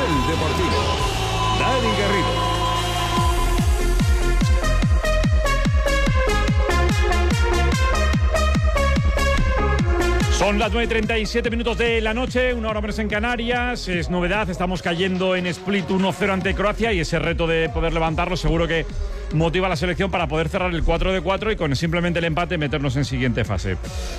Gol Deportivo. Dani Garrido. Son las 9:37 de la noche, 1 hora menos en Canarias. Es novedad, estamos cayendo en Split 1-0 ante Croacia y ese reto de poder levantarlo seguro que motiva a la selección para poder cerrar el 4-4 y con simplemente el empate meternos en siguiente fase.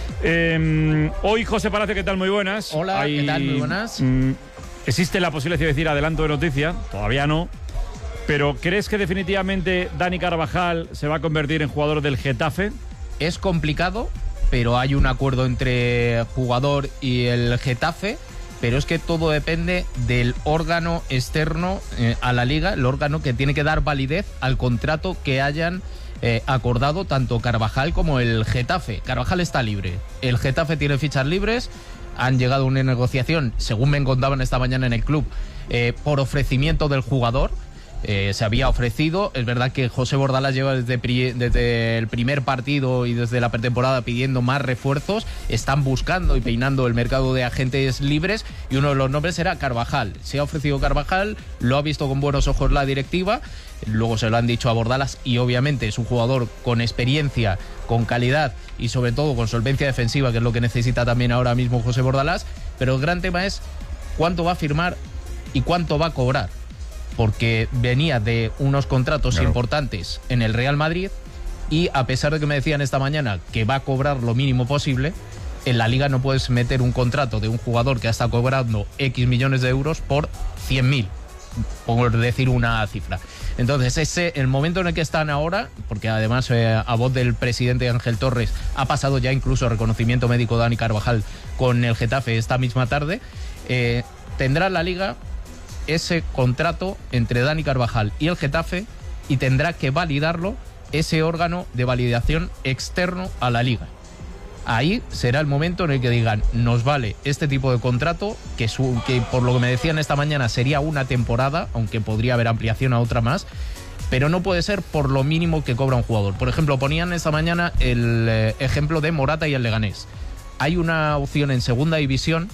Hoy José Palacio, ¿qué tal? Muy buenas. Hola, ¿qué tal? Muy buenas. Existe la posibilidad de decir adelanto de noticia, todavía no, pero ¿crees que definitivamente Dani Carvajal se va a convertir en jugador del Getafe? Es complicado, pero hay un acuerdo entre jugador y el Getafe, pero es que todo depende del órgano externo a la liga, el órgano que tiene que dar validez al contrato que hayan acordado tanto Carvajal como el Getafe. Carvajal está libre, el Getafe tiene fichas libres, han llegado a una negociación, según me contaban esta mañana en el club, por ofrecimiento del jugador. Se había ofrecido, es verdad que José Bordalás lleva desde el primer partido y desde la pretemporada pidiendo más refuerzos, están buscando y peinando el mercado de agentes libres y uno de los nombres era Carvajal. Se ha ofrecido Carvajal, lo ha visto con buenos ojos la directiva, luego se lo han dicho a Bordalás y obviamente es un jugador con experiencia, con calidad y sobre todo con solvencia defensiva, que es lo que necesita también ahora mismo José Bordalás, pero el gran tema es cuánto va a firmar y cuánto va a cobrar, porque venía de unos contratos importantes en el Real Madrid y a pesar de que me decían esta mañana que va a cobrar lo mínimo posible, en la Liga no puedes meter un contrato de un jugador que ha estado cobrando X millones de euros por 100.000, por decir una cifra. Entonces ese el momento en el que están ahora, porque además a voz del presidente Ángel Torres ha pasado ya incluso reconocimiento médico Dani Carvajal con el Getafe esta misma tarde, tendrá la Liga ese contrato entre Dani Carvajal y el Getafe y tendrá que validarlo ese órgano de validación externo a la Liga. Ahí será el momento en el que digan, nos vale este tipo de contrato, que por lo que me decían esta mañana sería una temporada, aunque podría haber ampliación a otra más, pero no puede ser por lo mínimo que cobra un jugador. Por ejemplo, ponían esta mañana el ejemplo de Morata y el Leganés. Hay una opción en segunda división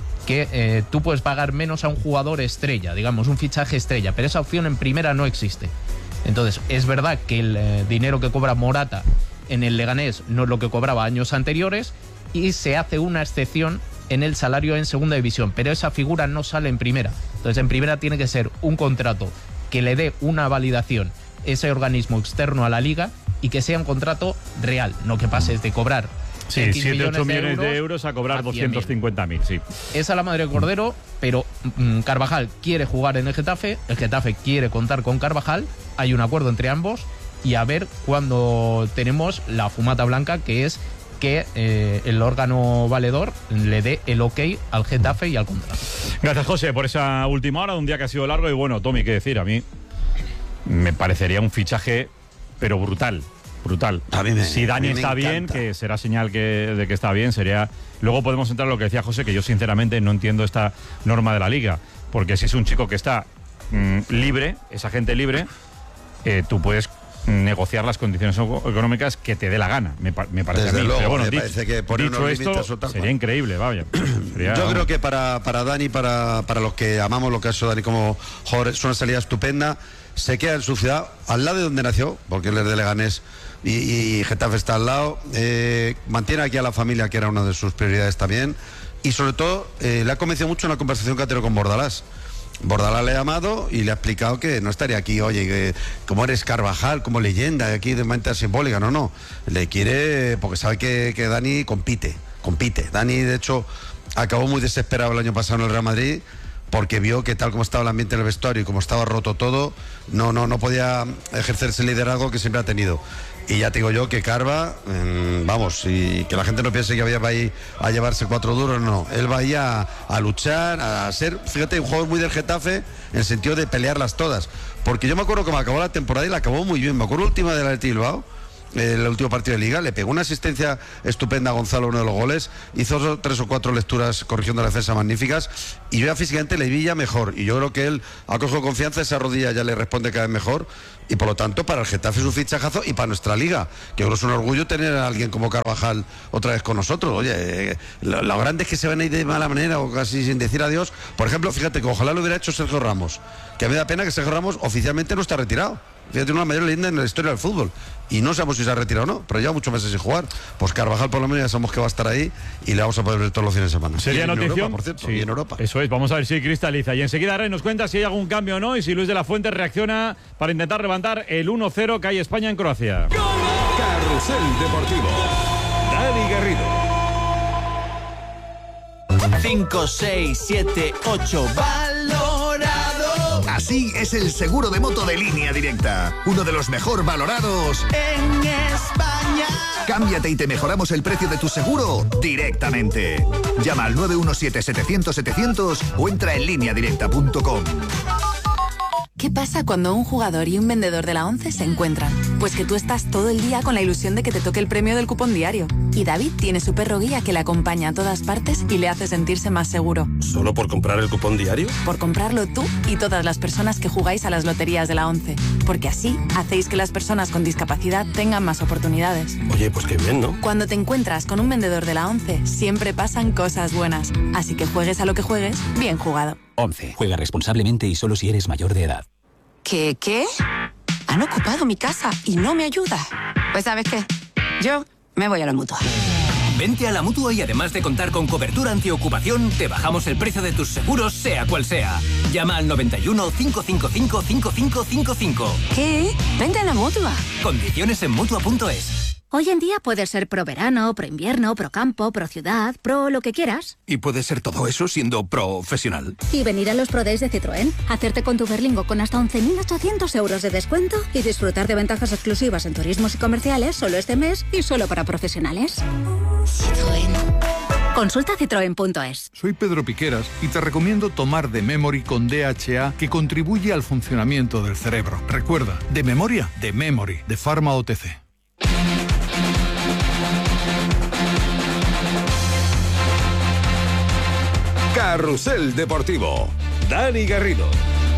que tú puedes pagar menos a un jugador estrella, digamos, un fichaje estrella, pero esa opción en primera no existe. Entonces, es verdad que el dinero que cobra Morata en el Leganés no es lo que cobraba años anteriores y se hace una excepción en el salario en segunda división, pero esa figura no sale en primera. Entonces, en primera tiene que ser un contrato que le dé una validación ese organismo externo a la Liga y que sea un contrato real, no que pases de cobrar 7-8 millones de euros a cobrar 250.000, sí. Esa es la madre de Cordero, pero Carvajal quiere jugar en el Getafe quiere contar con Carvajal, hay un acuerdo entre ambos y a ver cuándo tenemos la fumata blanca, que es que el órgano valedor le dé el ok al Getafe y al contrato. Gracias, José, por esa última hora, un día que ha sido largo y bueno, Tommy, qué decir, a mí me parecería un fichaje, pero brutal. Si Dani está bien, que será señal de que está bien, sería... Luego podemos entrar a lo que decía José, que yo sinceramente no entiendo esta norma de la Liga, porque si es un chico que está libre, es agente libre, tú puedes negociar las condiciones económicas que te dé la gana, me parece. Desde a mí. luego, pero bueno, me parece que poner dicho unos esto, límites o sería increíble, vaya. Yo creo que para Dani, para los que amamos lo que ha hecho Dani como jugador, es una salida estupenda. Se queda en su ciudad, al lado de donde nació, porque él es de Leganés y Getafe está al lado. Mantiene aquí a la familia, que era una de sus prioridades también. Y sobre todo, le ha convencido mucho en la conversación que ha tenido con Bordalás. Bordalás le ha llamado y le ha explicado que no estaría aquí, oye, que como eres Carvajal, como leyenda, aquí de manera simbólica, no. Le quiere, porque sabe que Dani compite. Dani, de hecho, acabó muy desesperado el año pasado en el Real Madrid, porque vio que tal como estaba el ambiente en el vestuario y como estaba roto todo, no podía ejercer ese liderazgo que siempre ha tenido. Y ya te digo yo que Carva, vamos, y que la gente no piense que vaya ahí a llevarse 4 duros, no. Él va ahí a luchar, a ser, fíjate, un jugador muy del Getafe en el sentido de pelearlas todas. Porque yo me acuerdo que me acabó la temporada y la acabó muy bien. Me acuerdo la última del Athletic Bilbao, el último partido de Liga, le pegó una asistencia estupenda a Gonzalo, uno de los goles, hizo 3 o 4 lecturas corrigiendo la defensa magníficas, y yo ya físicamente le vi ya mejor, y yo creo que él ha cogido confianza, esa rodilla ya le responde cada vez mejor, y por lo tanto para el Getafe es un fichajazo, y para nuestra Liga, que yo creo que es un orgullo tener a alguien como Carvajal otra vez con nosotros. Oye, lo grande es que se van a ir de mala manera o casi sin decir adiós. Por ejemplo, fíjate que ojalá lo hubiera hecho Sergio Ramos, que a mí me da pena que Sergio Ramos oficialmente no está retirado. Fíjate, una mayor leyenda en la historia del fútbol, y no sabemos si se ha retirado o no, pero lleva muchos meses sin jugar. Pues Carvajal por lo menos ya sabemos que va a estar ahí y le vamos a poder ver todos los fines de semana. Sería notición, por cierto, sí, y en Europa. Eso es, vamos a ver si cristaliza. Y enseguida Rey nos cuenta si hay algún cambio o no y si Luis de la Fuente reacciona para intentar levantar el 1-0 que hay España en Croacia. Carrusel Deportivo. Dani Garrido. 5, 6, 7, 8, valorado. Así es el seguro de moto de Línea Directa, uno de los mejor valorados En España. Cámbiate y te mejoramos el precio de tu seguro directamente. Llama al 917-700-700 o entra en lineadirecta.com. ¿Qué pasa cuando un jugador y un vendedor de la ONCE se encuentran? Pues que tú estás todo el día con la ilusión de que te toque el premio del cupón diario. Y David tiene su perro guía que le acompaña a todas partes y le hace sentirse más seguro. ¿Solo por comprar el cupón diario? Por comprarlo tú y todas las personas que jugáis a las loterías de la ONCE. Porque así hacéis que las personas con discapacidad tengan más oportunidades. Oye, pues qué bien, ¿no? Cuando te encuentras con un vendedor de la ONCE, siempre pasan cosas buenas. Así que juegues a lo que juegues, bien jugado. 11. Juega responsablemente y solo si eres mayor de edad. ¿Qué? Han ocupado mi casa y no me ayuda. Pues ¿sabes qué? Yo me voy a la Mutua. Vente a la Mutua y además de contar con cobertura antiocupación, te bajamos el precio de tus seguros, sea cual sea. Llama al 91 555 5555. ¿Qué? Vente a la Mutua. Condiciones en Mutua.es. Hoy en día puedes ser pro verano, pro invierno, pro campo, pro ciudad, pro lo que quieras. Y puedes ser todo eso siendo profesional. Y venir a los Pro Days de Citroën, hacerte con tu Berlingo con hasta 11.800 euros de descuento y disfrutar de ventajas exclusivas en turismos y comerciales solo este mes y solo para profesionales. Citroën. Consulta citroen.es. Soy Pedro Piqueras y te recomiendo tomar The Memory con DHA, que contribuye al funcionamiento del cerebro. Recuerda, de memoria, The Memory, de Pharma OTC. Carrusel Deportivo. Dani Garrido.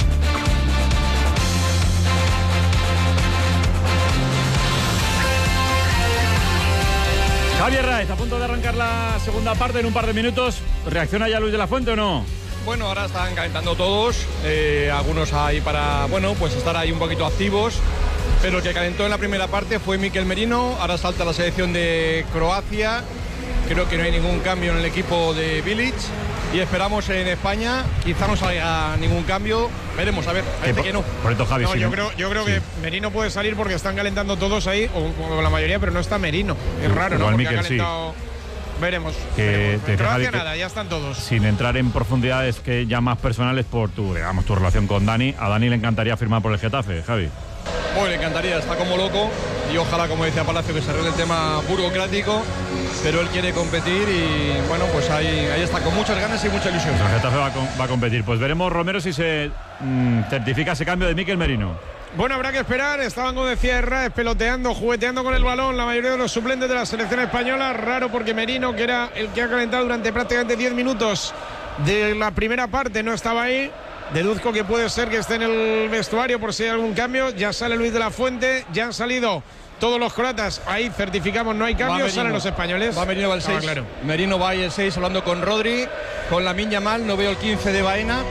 Javier Raez, a punto de arrancar la segunda parte en un par de minutos. ¿Reacciona ya Luis de la Fuente o no? Bueno, ahora están calentando todos, algunos ahí para, bueno, pues estar ahí un poquito activos, pero el que calentó en la primera parte fue Mikel Merino. Ahora salta la selección de Croacia, creo que no hay ningún cambio en el equipo de Bilic y esperamos en España, quizá no salga ningún cambio, veremos, a ver, parece que no. Por esto, Javi, no, sí, yo creo que Merino puede salir porque están calentando todos ahí, o la mayoría, pero no está Merino, es raro, ¿no? Porque Mikel, ha calentado... sí. Veremos. En Croacia nada, ya están todos. Sin entrar en profundidades que ya más personales por tu relación con Dani, a Dani le encantaría firmar por el Getafe, Javi. Bueno, le encantaría, está como loco y ojalá, como decía Palacio, que se arregle el tema burocrático, pero él quiere competir y bueno, pues ahí está, con muchas ganas y mucha ilusión. Pues el Getafe va a competir. Pues veremos, Romero, si se certifica ese cambio de Mikel Merino. Bueno, habrá que esperar. Estaban, como decía Raez, peloteando, jugueteando con el balón la mayoría de los suplentes de la selección española. Raro porque Merino, que era el que ha calentado durante prácticamente 10 minutos de la primera parte, no estaba ahí. Deduzco que puede ser que esté en el vestuario por si hay algún cambio. Ya sale Luis de la Fuente, ya han salido todos los croatas. Ahí certificamos, no hay cambios, salen los españoles. Va Merino, va el 6. Claro. Merino va ahí el 6 hablando con Rodri, con Lamine Yamal. No veo el 15 de Baena,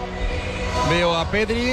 veo a Pedri.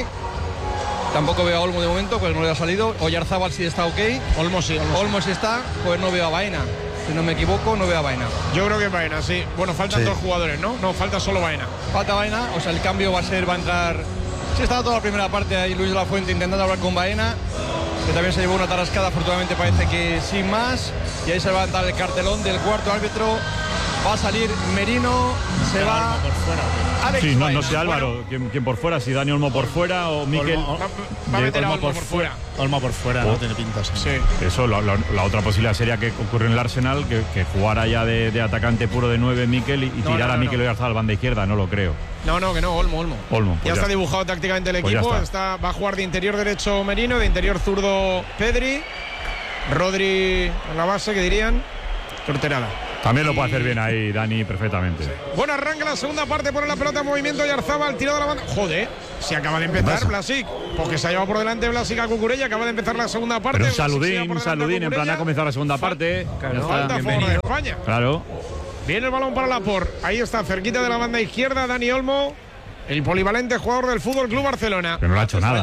Tampoco veo a Olmo de momento, pues no le ha salido. Oyarzábal sí está ok. Olmo sí está, pues no veo a Baena. Si no me equivoco, no veo a Baena. Yo creo que Baena, sí. Bueno, faltan dos jugadores, ¿no? No, falta solo Baena. Falta Baena, o sea, el cambio va a entrar... Sí, estaba toda la primera parte ahí Luis de la Fuente intentando hablar con Baena, que también se llevó una tarascada, afortunadamente parece que sin más. Y ahí se va a levantar el cartelón del cuarto árbitro. Va a salir Merino, se va por fuera. Alex sí, no Baena. sé, Álvaro, ¿quién por fuera? Si Dani Olmo por fuera o Mikel. Va a meter a Olmo por fuera. Olmo por fuera, no tiene pinta. Sí. Eso, la otra posibilidad sería que ocurre en el Arsenal, que jugara ya de atacante puro de 9 Mikel y tirara a Mikel Oyarzabal banda izquierda, no lo creo. No, que no, Olmo. Pues ya está dibujado tácticamente el equipo, va a jugar de interior derecho Merino, de interior zurdo Pedri. Rodri en la base, que dirían torterada. También lo puede hacer bien ahí Dani perfectamente. Bueno, arranca la segunda parte, pone la pelota en movimiento y Arzabal, tirado de la banda. Joder, se acaba de empezar Blasic, porque se ha llevado por delante Blasic a Cucurella, acaba de empezar la segunda parte. Pero un saludín, en plan ha comenzado la segunda parte. Falta a favor de España. Claro. Viene el balón para Laporte, ahí está, cerquita de la banda izquierda, Dani Olmo, el polivalente jugador del Fútbol Club Barcelona. Que no lo ha hecho nada.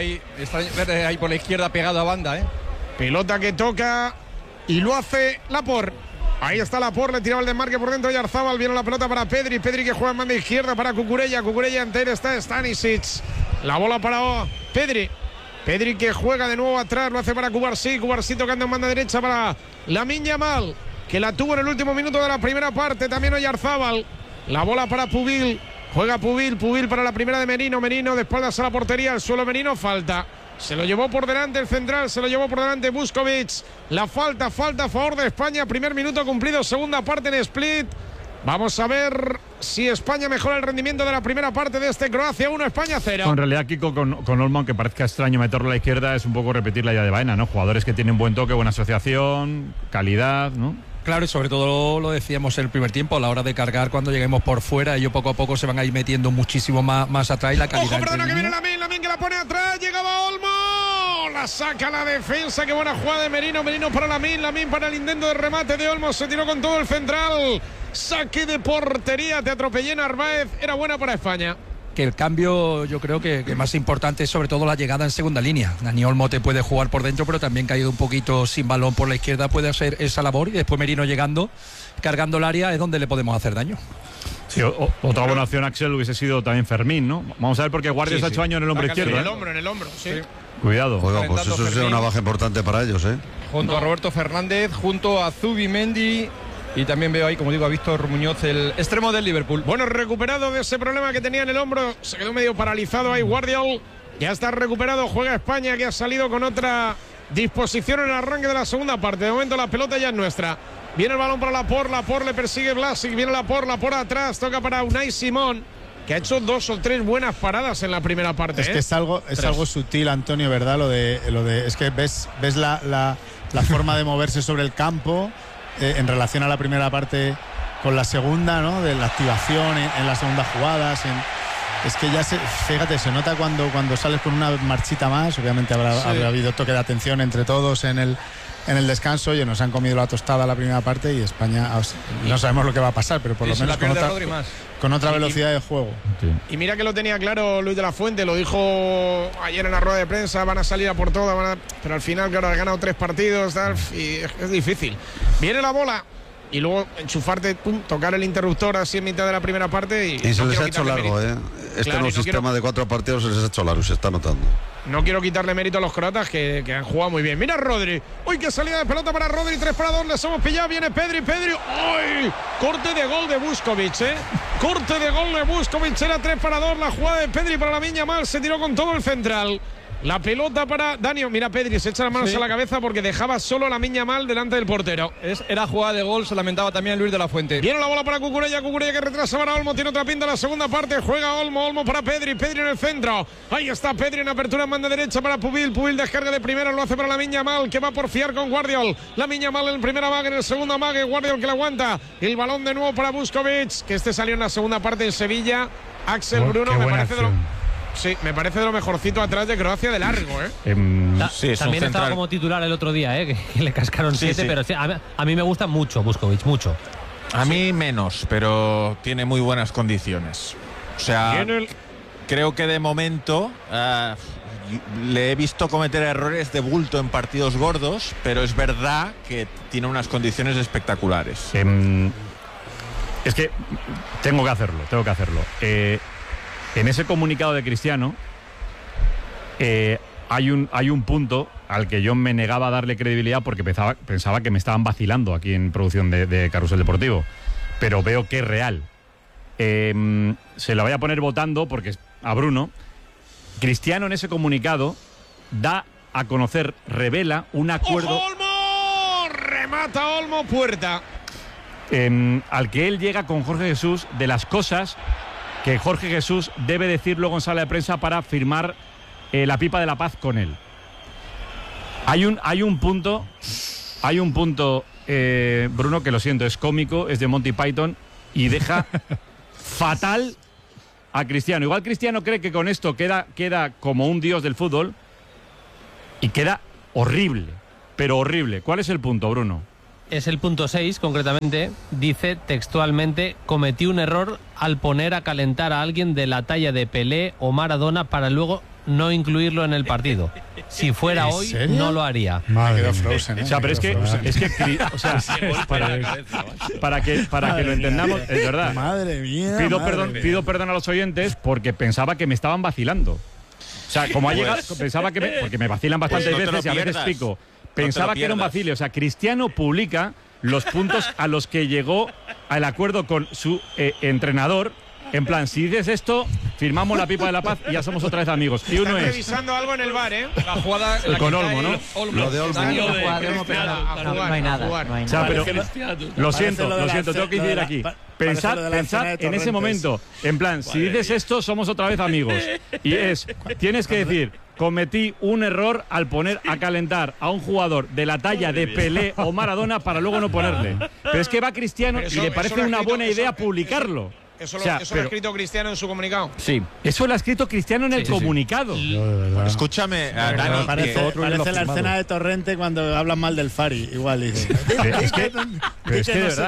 Verle ahí por la izquierda pegado a banda, Pelota que toca y lo hace Laporte. Ahí está Laporte, le tiraba el desmarque por dentro y Arzabal. Viene la pelota para Pedri. Pedri que juega en banda izquierda para Cucurella. Cucurella entera está Stanisic. La bola para Pedri. Pedri que juega de nuevo atrás. Lo hace para Cubarsí. Cubarsí tocando en banda derecha para Lamine Yamal, que la tuvo en el último minuto de la primera parte. También Oyarzabal. La bola para Pubil. Juega Pubil. Pubil para la primera de Merino. Merino de espaldas a la portería. El suelo Merino. Falta. Se lo llevó por delante el central, se lo llevó por delante Vuskovic. La falta a favor de España. Primer minuto cumplido, segunda parte en Split. Vamos a ver si España mejora el rendimiento de la primera parte de este Croacia 1, España 0. En realidad, Kiko, con Olmo, aunque parezca extraño meterlo a la izquierda, es un poco repetir la idea de Baena, ¿no? Jugadores que tienen buen toque, buena asociación, calidad, ¿no? Claro, y sobre todo lo decíamos en el primer tiempo, a la hora de cargar cuando lleguemos por fuera, ellos poco a poco se van a ir metiendo muchísimo más atrás y la calidad. ¡Ojo, perdona, que viene Lamine que la pone atrás! Llegaba Olmo, la saca la defensa, qué buena jugada de Merino. Merino para Lamine para el intento de remate de Olmo, se tiró con todo el central. Saque de portería, te atropellé Narváez, era buena para España. Que el cambio yo creo que más importante es sobre todo la llegada en segunda línea. Dani Olmo te puede jugar por dentro, pero también caído un poquito sin balón por la izquierda puede hacer esa labor, y después Merino llegando, cargando el área, es donde le podemos hacer daño. Sí, otra buena opción, Axel, hubiese sido también Fermín, ¿no? Vamos a ver, porque Guardia ha hecho daño en el hombro izquierdo. En el hombro, sí. Cuidado. Oiga, pues eso sería una baja importante para ellos, Junto a Roberto Fernández, junto a Zubimendi. Y también veo ahí, como digo, a Víctor Muñoz, el extremo del Liverpool. Bueno, recuperado de ese problema que tenía en el hombro. Se quedó medio paralizado ahí Guardiol. Ya está recuperado, juega España, que ha salido con otra disposición en el arranque de la segunda parte. De momento la pelota ya es nuestra. Viene el balón para Laporte le persigue Blasic. Viene Laporte atrás, toca para Unai Simón, que ha hecho 2 o 3 buenas paradas en la primera parte. Es que es algo sutil, Antonio, ¿verdad? Lo de es que ves la forma de moverse sobre el campo. En relación a la primera parte con la segunda, ¿no? De la activación en las segundas jugadas. Es que ya fíjate, se nota cuando sales con una marchita más. Obviamente habrá habido toque de atención entre todos en el descanso. Oye, nos han comido la tostada la primera parte y España no sabemos lo que va a pasar, pero por lo menos con otra velocidad de juego. Sí. Y mira que lo tenía claro Luis de la Fuente, lo dijo ayer en la rueda de prensa, van a salir a por todas, pero al final, claro, han ganado 3 partidos, tal, y es difícil. Viene la bola y luego enchufarte, tocar el interruptor así en mitad de la primera parte. Y se les ha hecho largo, Este nuevo sistema de 4 partidos se les ha hecho largo, se está notando. No quiero quitarle mérito a los croatas que han jugado muy bien. Mira Rodri. ¡Uy, qué salida de pelota para Rodri! 3 para 2, les hemos pillado. Viene Pedri. ¡Uy! Corte de gol de Vuskovic, Corte de gol de Vuskovic. Era 3 para 2. La jugada de Pedri para Lamine Yamal. Se tiró con todo el central. La pelota para Dani. Mira, Pedri se echa las manos a la cabeza porque dejaba solo a Lamine Yamal delante del portero. Era jugada de gol, se lamentaba también Luis de la Fuente. Viene la bola para Cucurella que retrasa para Olmo. Tiene otra pinta en la segunda parte. Juega Olmo para Pedri en el centro. Ahí está Pedri en apertura en banda derecha para Pubil. Pubil descarga de primera, lo hace para Lamine Yamal, que va por fiar con Guardiol. Lamine Yamal en el primera mague, en el segundo mague. Guardiol que la aguanta. El balón de nuevo para Vuskovic, que salió en la segunda parte en Sevilla. Axel Bruno, me parece de lo mejorcito atrás de Croacia de largo, también estaba como titular el otro día, que le cascaron 7, pero a mí me gusta mucho Vuskovic, mucho. A mí menos, pero tiene muy buenas condiciones. O sea, creo que de momento le he visto cometer errores de bulto en partidos gordos, pero es verdad que tiene unas condiciones espectaculares. Es que tengo que hacerlo. En ese comunicado de Cristiano hay un punto al que yo me negaba a darle credibilidad porque pensaba que me estaban vacilando aquí en producción de Carrusel Deportivo, pero veo que es real. Se la voy a poner votando porque a Bruno. Cristiano en ese comunicado da a conocer, revela un acuerdo. ¡Ojo, Olmo! Remata Olmo, puerta. Al que él llega con Jorge Jesús de las cosas que Jorge Jesús debe decir luego en sala de prensa para firmar la pipa de la paz con él. Hay un punto, Bruno, que lo siento, es cómico, es de Monty Python y deja fatal a Cristiano. Igual Cristiano cree que con esto queda como un dios del fútbol y queda horrible, pero horrible. ¿Cuál es el punto, Bruno? Es el punto 6, concretamente. Dice textualmente: cometí un error al poner a calentar a alguien de la talla de Pelé o Maradona para luego no incluirlo en el partido. Si fuera hoy, serio? no lo haría. Me quedó Frozen, O sea, pero es que para que lo entendamos, es verdad. Madre mía. Pido perdón a los oyentes porque pensaba que me estaban vacilando. O sea, como ha llegado, pensaba que porque me vacilan bastantes veces y a veces pico. Pensaba que era un vacile. O sea, Cristiano publica los puntos a los que llegó al acuerdo con su entrenador. En plan, si dices esto, firmamos la pipa de la paz y ya somos otra vez amigos. Y uno Están es revisando algo en el bar, ¿eh? La jugada con Olmo, ¿no? Lo de Olmo. No hay nada. O sea, pero lo siento, tengo que incidir aquí. Pensad en ese momento. En plan, si dices esto, somos otra vez amigos. Y tienes que decir: cometí un error al poner a calentar a un jugador de la talla de Pelé o Maradona para luego no ponerle. Pero es que va Cristiano y le parece una buena idea publicarlo. Eso lo ha escrito Cristiano en su comunicado. Sí. Eso lo ha escrito Cristiano en el comunicado. Escúchame, Dani. Parece la escena de Torrente cuando hablan mal del Fari. Igual dice. Es que de verdad,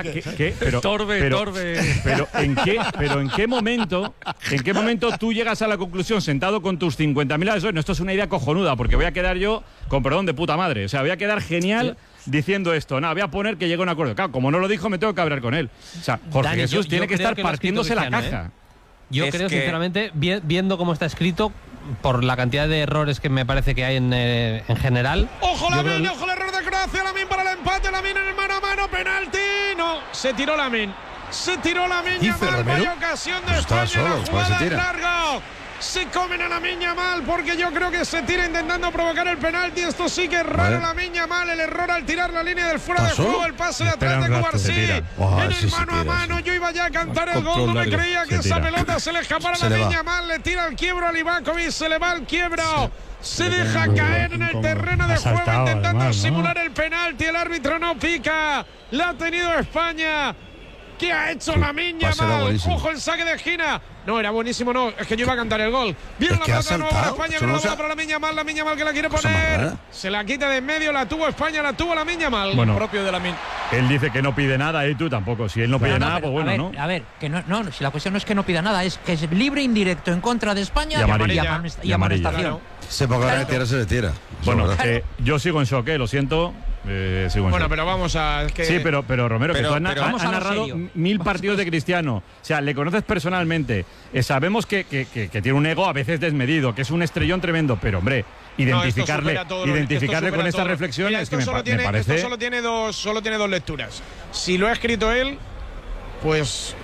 pero ¿en qué momento tú llegas a la conclusión sentado con tus 50.000 asesores? No, esto es una idea cojonuda porque voy a quedar yo con perdón de puta madre. O sea, voy a quedar genial diciendo esto. Voy a poner que llegue a un acuerdo. Claro, como no lo dijo, me tengo que hablar con él. O sea, Jorge Dani, Jesús tiene que estar partiéndose la caja. Yo creo, sinceramente, viendo cómo está escrito, por la cantidad de errores que me parece que hay en general. ¡Ojo Lamine! ¡Ojo el error de Croacia! Lamine para el empate. Lamine en el mano a mano. ¡Penalti! No, se tiró Lamine. Yamal. Vaya ocasión de España. La jugada es larga. Se comen a Lamine Yamal porque yo creo que se tira intentando provocar el penalti. Esto sí que es raro. Lamine Yamal, el error al tirar la línea del fuera de juego, el pase de atrás de Cubarsí. En el mano a mano, yo iba ya a cantar el gol. No me creía que esa pelota se le escapara a Lamine Yamal. Le tira el quiebro a Livakovic, se le va el quiebro. Se deja caer en el terreno de juego intentando simular el penalti. El árbitro no pica. La ha tenido España. ¿Qué ha hecho Lamine Yamal? Ojo el saque de esquina. No, era buenísimo, no. Es que yo iba a cantar el gol. Viene la pelota nueva para España. Viene la bola para Lamine Yamal que la quiere poner. Se la quita de en medio. La tuvo España, la tuvo Lamine Yamal. Bueno, propio de Lamine. Él dice que no pide nada y tú tampoco. Si él no pide nada, pues bueno, ¿no? A ver, que no, si la cuestión no es que no pida nada, es que es libre indirecto en contra de España y amonestación. Se ponga a retirar, se retira. Bueno, yo sigo en shock, lo siento. Bueno, pero vamos a… Sí, pero Romero, que tú has narrado 1000 partidos de Cristiano. O sea, le conoces personalmente. Sabemos que tiene un ego a veces desmedido, que es un estrellón tremendo. Pero, hombre, identificarle con estas reflexiones es que me parece… Esto solo tiene dos lecturas. Si lo ha escrito él, pues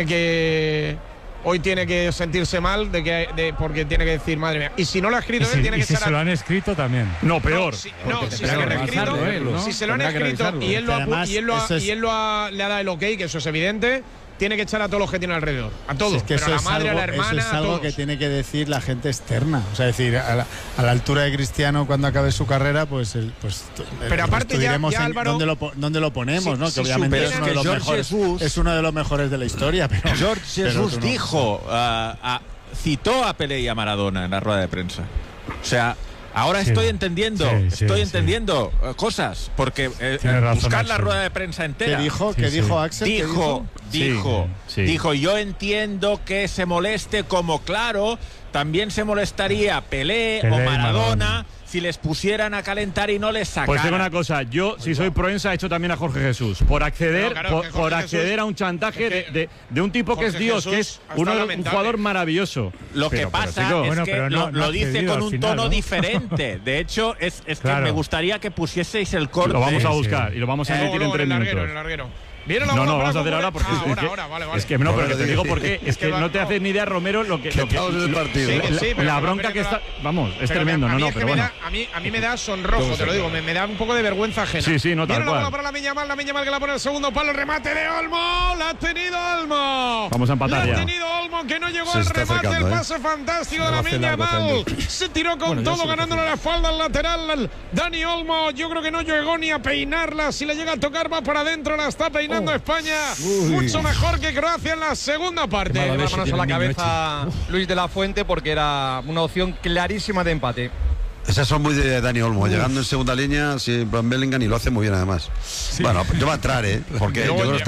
hoy tiene que sentirse mal porque tiene que decir, madre mía. Y si no lo ha escrito él, tiene que ser… Si se lo han escrito también. No, peor. Si se lo han escrito y él le ha dado el ok, que eso es evidente, tiene que echar a todos los que tiene alrededor. A todos. Es que pero a la madre, a la hermana, eso es algo que tiene que decir la gente externa. O sea, decir, a la altura de Cristiano, cuando acabe su carrera, pero aparte diremos Álvaro, dónde lo ponemos, ¿no? Que obviamente es uno de los mejores de la historia. Pero George Jesús dijo, citó a Pelé y a Maradona en la rueda de prensa. O sea, ahora estoy entendiendo cosas, porque buscar la rueda de prensa entera. ¿Qué dijo Axel? Dijo, yo entiendo que se moleste, como claro, también se molestaría Pelé o Maradona si les pusieran a calentar y no les sacaran. Pues digo una cosa, yo si soy Proensa he hecho también a Jorge Jesús por acceder a un chantaje de un tipo que es Dios, que es un jugador maravilloso. Lo que pasa es que lo dice con un tono diferente. De hecho, es que me gustaría que pusieseis el corte. Lo vamos a buscar y lo vamos a emitir en 3 minutos. No, vamos a hacer ahora porque vale. Es que no, pero que te digo por qué. Es que no te haces ni idea, Romero, lo que la bronca que está. Vamos, es tremendo, pero bueno. A mí me da sonrojo, te lo digo, me da un poco de vergüenza ajena. Sí, no, tal cual. Viene la bola para Lamine Yamal que la pone el segundo palo, remate de Olmo, la ha tenido Olmo. Vamos a empatar ya. La ha tenido Olmo Olmo, que no llegó al remate, el pase fantástico de Lamine Yamal. Se tiró con todo, ganándole la espalda al lateral. Dani Olmo, yo creo que no llegó ni a peinarla. Si le llega a tocar, va para adentro, la está peinando España. Mucho mejor que Croacia en la segunda parte. Vámonos a la cabeza Luis de la Fuente, porque era una opción clarísima de empate. Esas son muy de Dani Olmo, llegando en segunda línea, si Bellingham, y lo hace muy bien además. Sí. Bueno, yo va a entrar, porque yo creo que